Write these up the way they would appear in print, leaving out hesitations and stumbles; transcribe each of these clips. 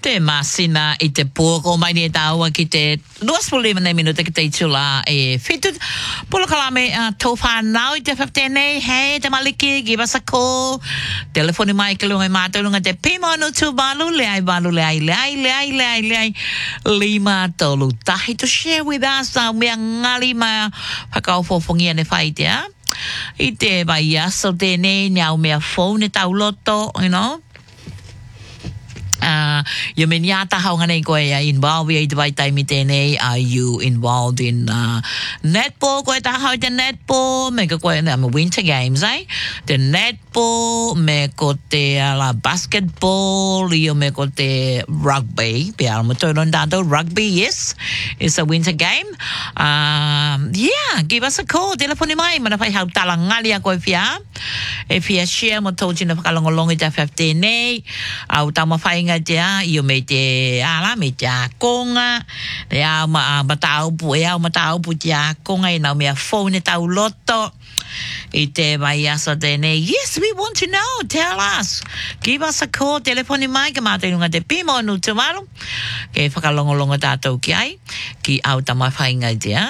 Te masina I te pōko mai ni tāua ki te 25 minuta ki te itula e fitu polo kalame tō whānau I te 15 nei hei te maliki give us a call telefoni mai ke lunga mātou lunga te pimono tu balu leai lima tolu tahi to share with us mea ngali ma whakaufofongia ne whaitea I te vai aso tēnei niau mea phone e tau loto you know you mean yata haunga nei koe involved I te vai taimi tēnei are you involved in netball koe ta hau te netball me ka koe winter games te netball me ko te basketball I me ko te rugby pia mo tono tātou rugby yes it's a winter game yeah give us a call telefoni mai mana whai hau talangali a koe fia e fia share mo tau tina whakalongolongi te 15 nei au tama whainga tea I me te ala me te konga e au mataupu te konga I nau mea phone e tau loto I te vai asa tēnei yes we want to know tell us give us a call telefoni mai ka mātou inunga te pimo nu te maru ke whakalongolonga tātou ki ai ki au tama whainga tea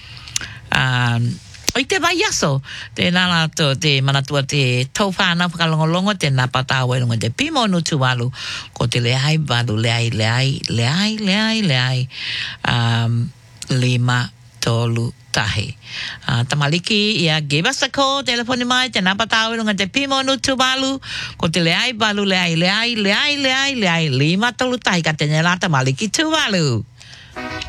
I te vai aso, te nana to te manatua te tau whāna whakalongolongo, te nā patawa runga te pimo no tuwalu, ko te leai balu, leai, lima tolu tahi. Tamaliki, ia give us a call, telefoni mai, te nā patawa runga te pimo no tuwalu, ko te leai balu, leai, lima tolu tahi, ka te nela tamaliki tuwalu.